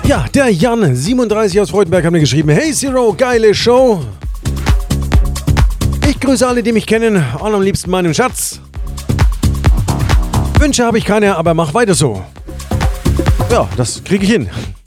Ja, der Jan, 37 aus Freudenberg, hat mir geschrieben: Hey Zero, geile Show. Ich grüße alle, die mich kennen, und am liebsten meinen Schatz. Wünsche habe ich keine, aber mach weiter so. Ja, das kriege ich hin.